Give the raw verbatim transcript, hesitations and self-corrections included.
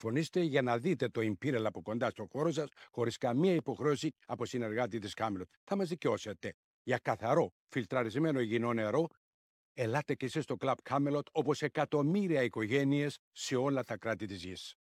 Φωνήστε για να δείτε το Imperial από κοντά στο χώρο σας, χωρίς καμία υποχρέωση από συνεργάτη της Camelot. Θα μας δικαιώσετε. Για καθαρό, φιλτραρισμένο υγιεινό νερό, ελάτε και εσείς στο Club Camelot όπως εκατομμύρια οικογένειες σε όλα τα κράτη της γης.